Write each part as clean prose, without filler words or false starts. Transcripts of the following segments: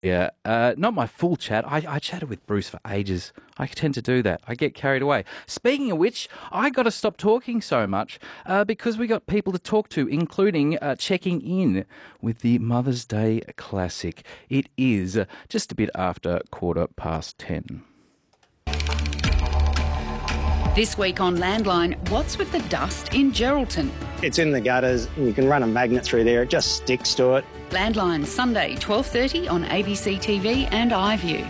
Yeah, not my full chat. I chatted with Bruce for ages. I tend to do that. I get carried away. Speaking of which, I got to stop talking so much because we got people to talk to, including checking in with the Mother's Day Classic. It is just a bit after 10:15. This week on Landline, what's with the dust in Geraldton? It's in the gutters and you can run a magnet through there. It just sticks to it. Landline, Sunday, 12:30 on ABC TV and iView.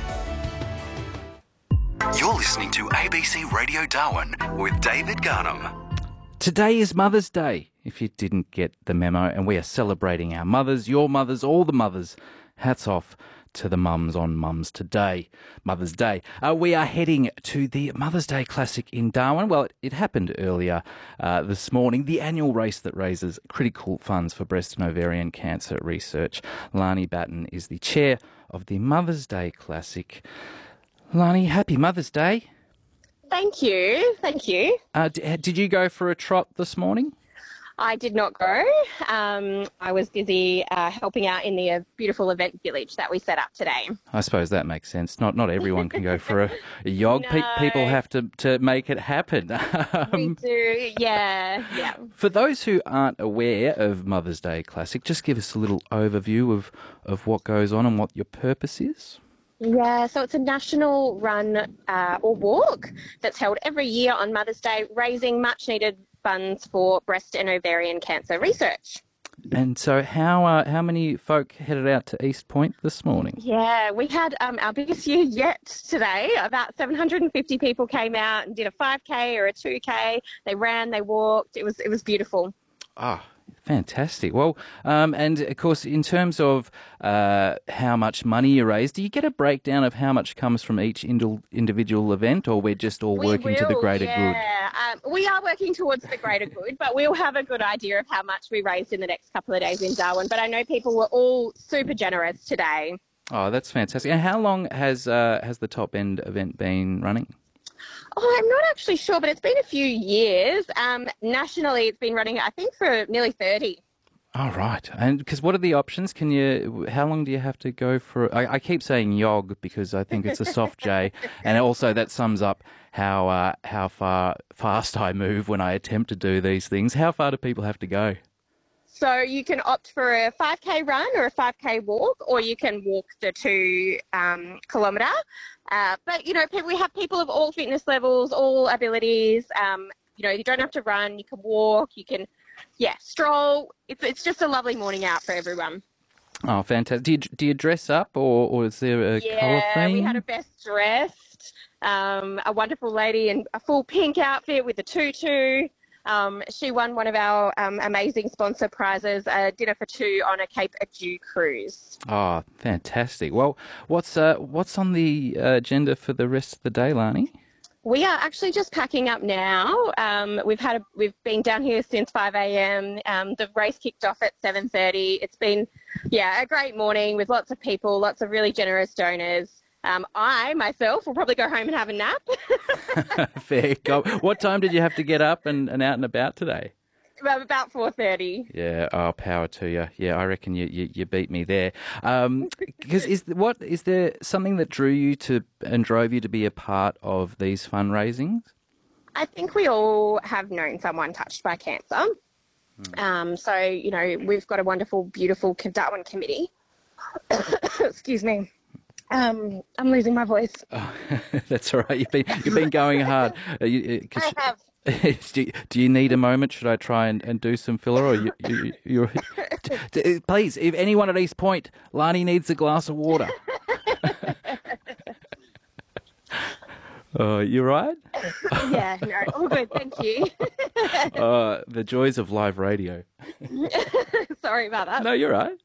You're listening to ABC Radio Darwin with David Garnham. Today is Mother's Day, if you didn't get the memo, and we are celebrating our mothers, your mothers, all the mothers. Hats off to the mums on Mums today, Mother's Day. We are heading to the Mother's Day Classic in Darwin. Well, it happened earlier this morning, the annual race that raises critical funds for breast and ovarian cancer research. Lani Batten is the chair of the Mother's Day Classic. Lani, happy Mother's Day. Thank you. Thank you. Did you go for a trot this morning? I did not go. I was busy helping out in the beautiful event village that we set up today. I suppose that makes sense. Not everyone can go for a yog. No. People have to make it happen. We do, yeah. For those who aren't aware of Mother's Day Classic, just give us a little overview of what goes on and what your purpose is. Yeah, so it's a national run or walk that's held every year on Mother's Day, raising much needed funds for breast and ovarian cancer research. And so how many folk headed out to East Point this morning? Yeah, we had our biggest year yet today. About 750 people came out and did a 5K or a 2K. They ran, they walked. It was beautiful. Ah, fantastic. Well, and of course, in terms of how much money you raise, do you get a breakdown of how much comes from each individual event, or we're just all working to the greater good? We are working towards the greater good, but we'll have a good idea of how much we raised in the next couple of days in Darwin. But I know people were all super generous today. Oh, that's fantastic. And how long has the top end event been running? Oh, I'm not actually sure, but it's been a few years. Nationally, it's been running, I think, for nearly 30. Oh, right. And because what are the options? How long do you have to go for? I keep saying yog because I think it's a soft J, and also that sums up how fast I move when I attempt to do these things. How far do people have to go? So you can opt for a 5K run or a 5K walk, or you can walk the 2 kilometre. But, we have people of all fitness levels, all abilities. You don't have to run. You can walk. You can, stroll. It's just a lovely morning out for everyone. Oh, fantastic. Do you dress up or is there a colour theme? Yeah, we had a best dressed, a wonderful lady in a full pink outfit with a tutu. She won one of our amazing sponsor prizes, a dinner for 2 on a Cape Adue cruise. Oh, fantastic. Well, what's on the agenda for the rest of the day, Lani? We are actually just packing up now. We've been down here since 5 a.m. The race kicked off at 7:30. It's been, a great morning with lots of people, lots of really generous donors. I, myself, will probably go home and have a nap. Fair go. What time did you have to get up and out and about today? About 4:30. Yeah, power to you. Yeah, I reckon you beat me there. Because is there something that drew you to and drove you to be a part of these fundraisings? I think we all have known someone touched by cancer. So, we've got a wonderful, beautiful Darwin committee. Excuse me. I'm losing my voice. Oh, that's all right. You've been going hard. I have. Do you need a moment? Should I try and do some filler? Or you're please, if anyone at East Point, Lani needs a glass of water. Oh, you right? Yeah, no, all good, thank you. The joys of live radio. Sorry about that. No, you're right.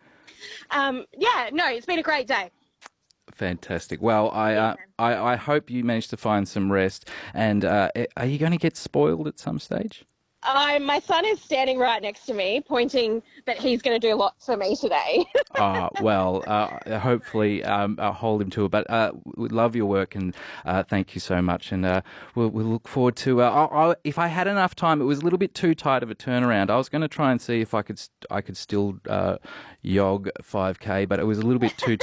It's been a great day. Fantastic. Well, I hope you managed to find some rest. And are you going to get spoiled at some stage? My son is standing right next to me, pointing that he's going to do lots for me today. Hopefully I'll hold him to it. But we love your work and thank you so much. And we'll look forward to. If I had enough time, it was a little bit too tight of a turnaround. I was going to try and see if I could still yog 5K, but it was a little bit too